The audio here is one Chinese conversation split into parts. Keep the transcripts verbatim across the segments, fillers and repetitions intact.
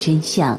真相。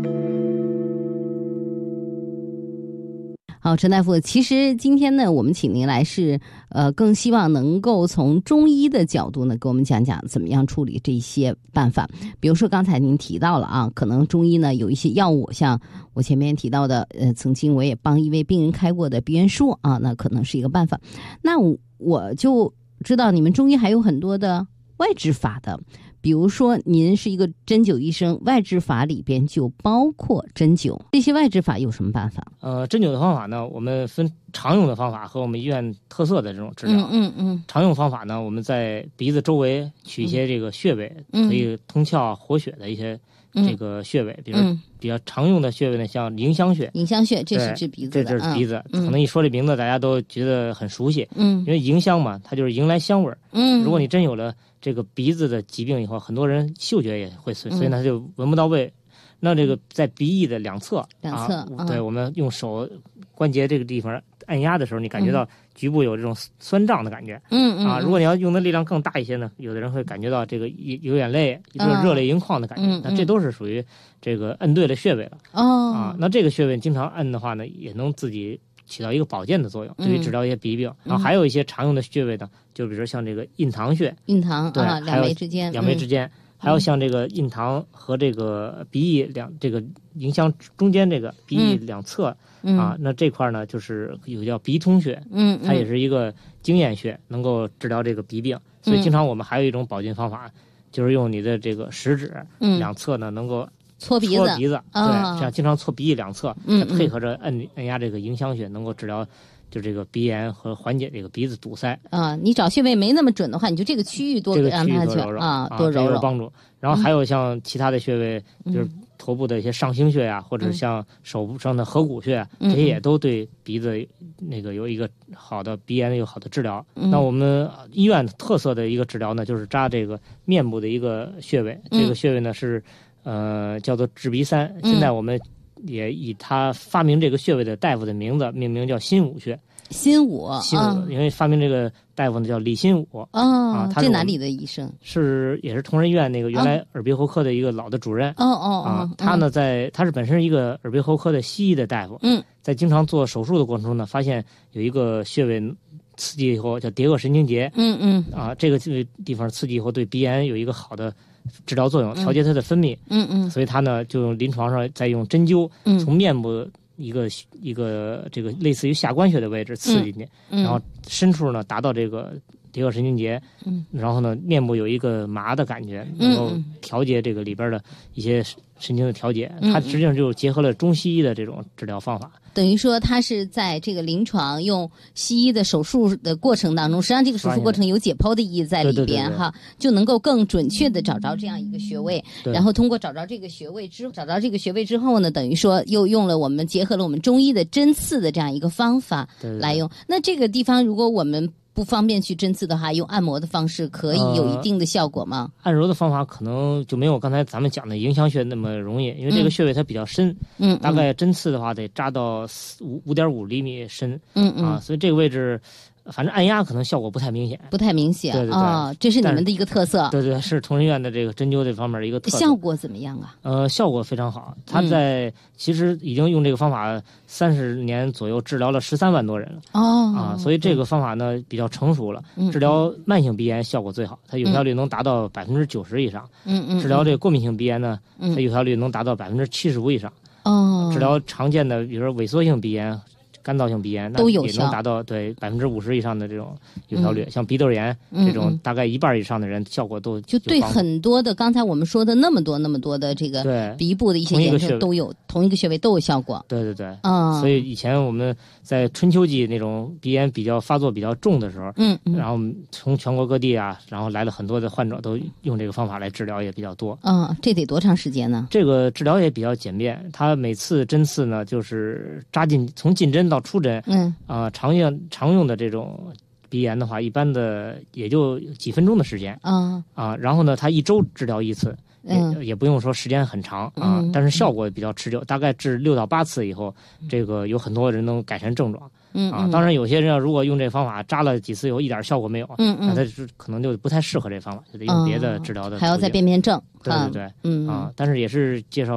好，陈大夫，其实今天呢，我们请您来是，呃，更希望能够从中医的角度呢，给我们讲讲怎么样处理这些办法。比如说刚才您提到了啊，可能中医呢有一些药物，像我前面提到的，呃，曾经我也帮一位病人开过的鼻炎舒啊，那可能是一个办法。那我我就知道你们中医还有很多的外治法的。比如说您是一个针灸医生，外治法里边就包括针灸，这些外治法有什么办法？ 呃，针灸的方法呢，我们分常用的方法和我们医院特色的这种治疗。 嗯嗯嗯。 常用方法呢，我们在鼻子周围取一些这个穴位，嗯、可以通窍活血的一些这个穴位，嗯、比如比较常用的穴位呢，像迎香穴。 迎香穴，这是治鼻子的， 这就是鼻子。 嗯、 可能一说这名字，大家都觉得很熟悉。 嗯， 因为迎香嘛，它就是迎来香味儿。 嗯， 如果你真有了这个鼻子的疾病以后，很多人嗅觉也会损，所以呢他就闻不到味。那这个在鼻翼的两侧， 两侧， 啊嗯、 对，我们用手关节这个地方按压的时候，你感觉到局部有这种酸胀的感觉。 嗯嗯。 啊，如果你要用的力量更大一些呢，有的人会感觉到这个有眼泪、热热泪盈眶的感觉。 嗯、 那这都是属于这个摁对了穴位了。 哦。 啊，那这个穴位经常摁的话呢，也能自己起到一个保健的作用，对于治疗一些鼻病。嗯、然后还有一些常用的穴位呢，就比如像这个印堂穴， 印堂对， 啊，两眉之间， 两眉之间，嗯、还有像这个印堂和这个鼻翼两这个迎香中间这个鼻翼两侧、 嗯、 啊，那这块呢就是有叫鼻通穴， 嗯， 它也是一个经验穴，能够治疗这个鼻病。所以经常我们还有一种保健方法，就是用你的这个食指、嗯、两侧呢能够搓鼻子， 搓鼻子， 哦、 对，这样经常搓鼻翼两侧，再配合着按按压这个迎香穴，能够治疗就这个鼻炎和缓解这个鼻子堵塞。 啊，你找穴位没那么准的话，你就这个区域多这个让它去揉揉啊，多揉揉有帮助。然后还有像其他的穴位， 嗯、 就是头部的一些上星穴呀、啊，或者像手部上的合谷穴、啊， 嗯、 这些也都对鼻子那个有一个好的鼻炎有好的治疗。 嗯、 那我们医院特色的一个治疗呢，就是扎这个面部的一个穴位， 嗯、 这个穴位呢是。呃，叫做治鼻三。现在我们也以他发明这个穴位的大夫的名字命名，叫心武穴。 心武， 心武， 啊、 因为发明这个大夫呢叫李心武。 哦， 啊，他这哪里的医生？ 是也是同仁医院那个原来耳鼻喉科的一个老的主任。 哦哦啊，哦他呢在他是本身一个耳鼻喉科的西医的大夫。 嗯， 在经常做手术的过程中呢，发现有一个穴位刺激以后叫蝶腭神经节。 嗯嗯。 啊，这个地方刺激以后对鼻炎有一个好的治疗作用，调节它的分泌。 嗯嗯， 所以他呢就用临床上再用针灸， 嗯、 从面部一个一个这个类似于下关穴的位置刺进去， 嗯、 然后深处呢达到这个蝶腭神经节， 嗯， 然后呢面部有一个麻的感觉，能够调节这个里边的一些神经的调节。 嗯、 它实际上就结合了中西医的这种治疗方法。 等于说，他是在这个临床用西医的手术的过程当中，实际上这个手术过程有解剖的意义在里边， 对对对对哈，就能够更准确的找着这样一个穴位，然后通过找着这个穴位之找着这个穴位之后呢，等于说又用了我们结合了我们中医的针刺的这样一个方法来用。 对对对， 那这个地方如果我们不方便去针刺的话，用按摩的方式可以有一定的效果吗？ 呃、按揉的方法可能就没有刚才咱们讲的迎香穴那么容易，因为这个穴位它比较深， 嗯， 大概针刺的话得扎到五五点五厘米深， 嗯嗯， 啊，所以这个位置。反正按压可能效果不太明显， 不太明显， 对对对， 哦，这是你们的一个特色。 对对，是同仁院的这个针灸这方面的一个特色。 效果怎么样啊？ 呃，效果非常好。他在、嗯、其实已经用这个方法三十年左右，治疗了十三万多人了。 哦， 啊，所以这个方法呢比较成熟了， 嗯、 治疗慢性鼻炎效果最好，它有效率能达到百分之九十以上。 嗯嗯。 治疗这个过敏性鼻炎呢，嗯、它有效率能达到百分之七十五以上。 哦。 治疗常见的，比如说萎缩性鼻炎。干燥性鼻炎都有效， 也能达到对百分之五十以上的这种有效率。 嗯、 像鼻窦炎这种，嗯、大概一半以上的人效果都就对很多的刚才我们说的那么多那么多的这个鼻部的一些炎症都有同一个穴位都有效果。 对对对， 嗯， 所以以前我们在春秋季那种鼻炎比较发作比较重的时候， 嗯，嗯然后从全国各地啊，然后来了很多的患者都用这个方法来治疗也比较多。 嗯，这得多长时间呢？ 这个治疗也比较简便，它每次针刺呢就是扎进从进针到出针， 嗯。 啊、呃，常用常用的这种鼻炎的话，一般的也就几分钟的时间啊啊。然后呢，它一周治疗一次， 嗯， 也也不用说时间很长啊， 嗯、 但是效果比较持久，大概治六到八次以后，这个有很多人能改善症状。 嗯啊，当然有些人如果用这方法扎了几次以后一点效果没有， 嗯嗯， 那他是可能就不太适合这方法，就得用别的治疗的、 嗯，还要再变变症， 对对对， 嗯啊，但是也是介绍。